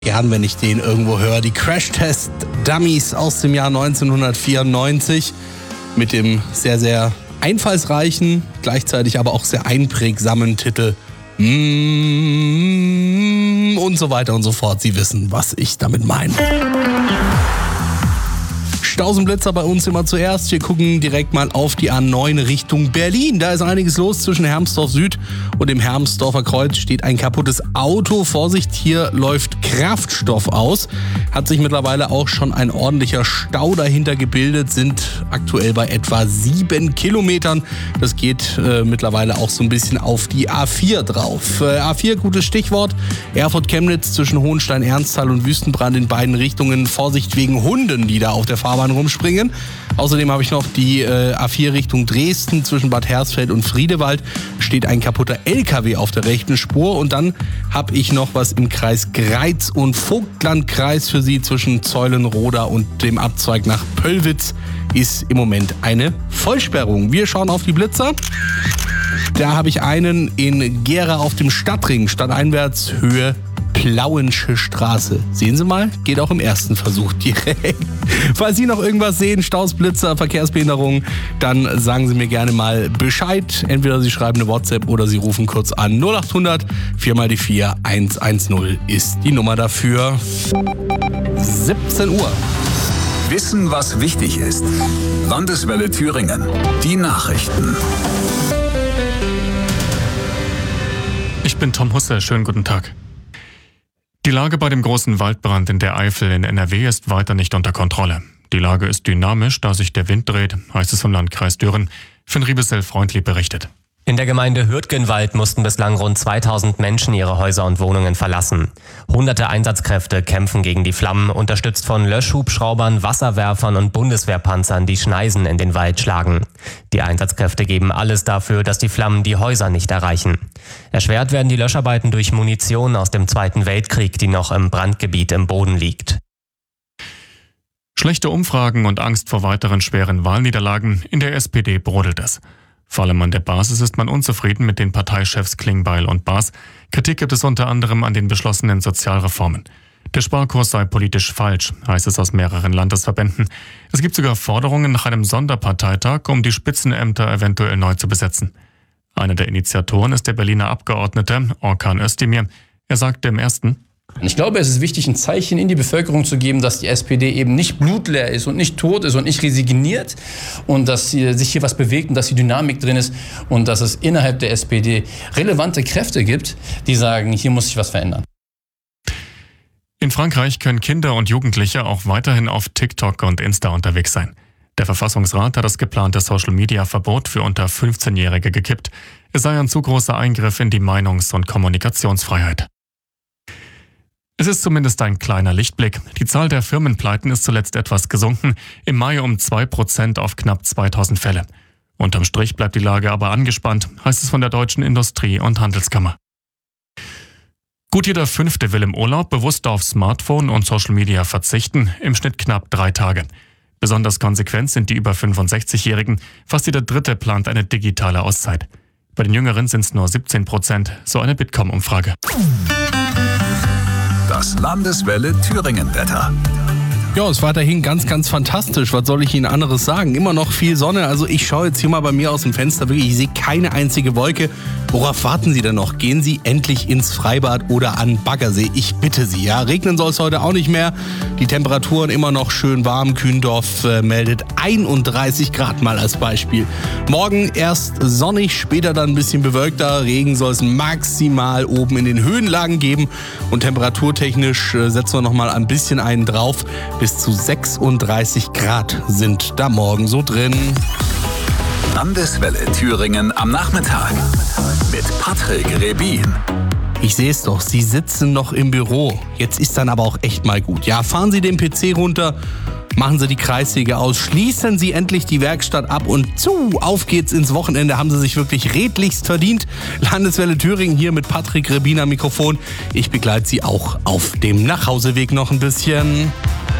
Gern, wenn ich den irgendwo höre. Die Crash-Test-Dummies aus dem Jahr 1994 mit dem sehr, sehr einfallsreichen, gleichzeitig aber auch sehr einprägsamen Titel und so weiter und so fort. Sie wissen, was ich damit meine. Stausenblitzer bei uns immer zuerst. Wir gucken direkt mal auf die A9 Richtung Berlin. Da ist einiges los zwischen Hermsdorf Süd und dem Hermsdorfer Kreuz. Steht ein kaputtes Auto. Vorsicht, hier läuft Kraftstoff aus. Hat sich mittlerweile auch schon ein ordentlicher Stau dahinter gebildet. Sind aktuell bei etwa 7 Kilometern. Das geht mittlerweile auch so ein bisschen auf die A4 drauf. A4, gutes Stichwort. Erfurt-Chemnitz zwischen Hohenstein-Ernsthal und Wüstenbrand in beiden Richtungen. Vorsicht wegen Hunden, die da auf der Fahrbahn rumspringen. Außerdem habe ich noch die A4 Richtung Dresden zwischen Bad Hersfeld und Friedewald. Steht ein kaputter LKW auf der rechten Spur. Und dann habe ich noch was im Kreis Greiz und Vogtlandkreis für Sie zwischen Zeulenroda und dem Abzweig nach Pöllwitz. Ist im Moment eine Vollsperrung. Wir schauen auf die Blitzer. Da habe ich einen in Gera auf dem Stadtring, stadteinwärts Höhe Plauensche Straße. Sehen Sie mal, geht auch im ersten Versuch direkt. Falls Sie noch irgendwas sehen, Staus, Blitzer, Verkehrsbehinderung, dann sagen Sie mir gerne mal Bescheid. Entweder Sie schreiben eine WhatsApp oder Sie rufen kurz an. 0800 4x4 110 ist die Nummer dafür. 17 Uhr. Wissen, was wichtig ist. Landeswelle Thüringen. Die Nachrichten. Ich bin Tom Husse. Schönen guten Tag. Die Lage bei dem großen Waldbrand in der Eifel in NRW ist weiter nicht unter Kontrolle. Die Lage ist dynamisch, da sich der Wind dreht, heißt es vom Landkreis Düren. Finn Riebesel-Freundlieb berichtet. In der Gemeinde Hürtgenwald mussten bislang rund 2000 Menschen ihre Häuser und Wohnungen verlassen. Hunderte Einsatzkräfte kämpfen gegen die Flammen, unterstützt von Löschhubschraubern, Wasserwerfern und Bundeswehrpanzern, die Schneisen in den Wald schlagen. Die Einsatzkräfte geben alles dafür, dass die Flammen die Häuser nicht erreichen. Erschwert werden die Löscharbeiten durch Munition aus dem Zweiten Weltkrieg, die noch im Brandgebiet im Boden liegt. Schlechte Umfragen und Angst vor weiteren schweren Wahlniederlagen. In der SPD brodelt es. Vor allem an der Basis ist man unzufrieden mit den Parteichefs Klingbeil und Baas. Kritik gibt es unter anderem an den beschlossenen Sozialreformen. Der Sparkurs sei politisch falsch, heißt es aus mehreren Landesverbänden. Es gibt sogar Forderungen nach einem Sonderparteitag, um die Spitzenämter eventuell neu zu besetzen. Einer der Initiatoren ist der Berliner Abgeordnete Orkan Özdemir. Er sagte im Ersten: Ich glaube, es ist wichtig, ein Zeichen in die Bevölkerung zu geben, dass die SPD eben nicht blutleer ist und nicht tot ist und nicht resigniert und dass sich hier was bewegt und dass die Dynamik drin ist und dass es innerhalb der SPD relevante Kräfte gibt, die sagen, hier muss sich was verändern. In Frankreich können Kinder und Jugendliche auch weiterhin auf TikTok und Insta unterwegs sein. Der Verfassungsrat hat das geplante Social-Media-Verbot für unter 15-Jährige gekippt. Es sei ein zu großer Eingriff in die Meinungs- und Kommunikationsfreiheit. Es ist zumindest ein kleiner Lichtblick. Die Zahl der Firmenpleiten ist zuletzt etwas gesunken, im Mai um 2% auf knapp 2000 Fälle. Unterm Strich bleibt die Lage aber angespannt, heißt es von der Deutschen Industrie- und Handelskammer. Gut jeder Fünfte will im Urlaub bewusst auf Smartphone und Social Media verzichten, im Schnitt knapp 3 Tage. Besonders konsequent sind die über 65-Jährigen, fast jeder Dritte plant eine digitale Auszeit. Bei den Jüngeren sind es nur 17%, so eine Bitkom-Umfrage. Das Landeswelle Thüringen-Wetter. Ja, ist weiterhin ganz, ganz fantastisch. Was soll ich Ihnen anderes sagen? Immer noch viel Sonne. Also ich schaue jetzt hier mal bei mir aus dem Fenster. Wirklich, ich sehe keine einzige Wolke. Worauf warten Sie denn noch? Gehen Sie endlich ins Freibad oder an Baggersee. Ich bitte Sie, ja. Regnen soll es heute auch nicht mehr. Die Temperaturen immer noch schön warm. Kühndorf meldet 31 Grad mal als Beispiel. Morgen erst sonnig, später dann ein bisschen bewölkter. Regen soll es maximal oben in den Höhenlagen geben. Und temperaturtechnisch setzen wir noch mal ein bisschen einen drauf. Bis zu 36 Grad sind da morgen so drin. Landeswelle Thüringen am Nachmittag mit Patrick Rebin. Ich sehe es doch, Sie sitzen noch im Büro. Jetzt ist dann aber auch echt mal gut. Ja, fahren Sie den PC runter, machen Sie die Kreissäge aus, schließen Sie endlich die Werkstatt ab und auf geht's ins Wochenende. Haben Sie sich wirklich redlichst verdient. Landeswelle Thüringen hier mit Patrick Rebin am Mikrofon. Ich begleite Sie auch auf dem Nachhauseweg noch ein bisschen.